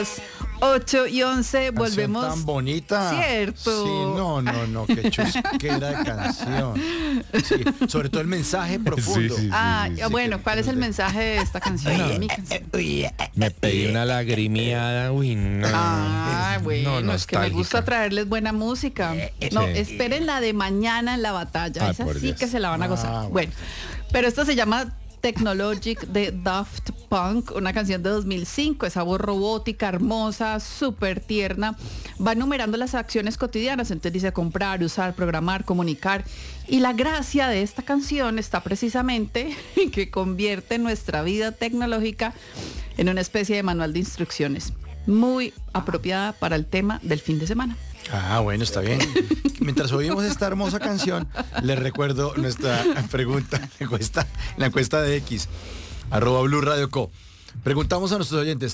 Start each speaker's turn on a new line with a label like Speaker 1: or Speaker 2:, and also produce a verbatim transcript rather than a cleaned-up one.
Speaker 1: ocho y once, volvemos.
Speaker 2: Tan bonita.
Speaker 1: Cierto.
Speaker 2: Sí, no, no, no, qué chusquera de canción. Sí, sobre todo el mensaje profundo.
Speaker 3: Sí, sí,
Speaker 1: Ah,
Speaker 3: sí, sí,
Speaker 1: bueno,
Speaker 3: sí,
Speaker 1: ¿cuál es el mensaje de esta canción?
Speaker 3: No,
Speaker 1: Mi canción.
Speaker 3: Me pedí una lagrimiada, uy, no.
Speaker 1: Ah, bueno,
Speaker 3: no,
Speaker 1: es que me gusta
Speaker 3: nostálgica.
Speaker 1: traerles buena música. No,
Speaker 3: Sí.
Speaker 1: esperen la de mañana en la batalla.
Speaker 3: Ay,
Speaker 1: Esa
Speaker 3: por
Speaker 1: sí
Speaker 3: Dios.
Speaker 1: que se la van a gozar.
Speaker 2: Ah,
Speaker 1: Bueno, pero esta se llama Technologic de Daft Punk, una canción de dos mil cinco, esa voz robótica, hermosa, súper tierna. Va enumerando las acciones cotidianas, entonces dice comprar, usar, programar, comunicar. Y la gracia de esta canción está precisamente en que convierte nuestra vida tecnológica en una especie de manual de instrucciones, muy apropiada para el tema del fin de semana.
Speaker 2: Ah, bueno, está bien. Mientras oímos esta hermosa canción, les recuerdo nuestra pregunta, la encuesta, la encuesta de X, arroba Blue Radio Co. Preguntamos a nuestros oyentes,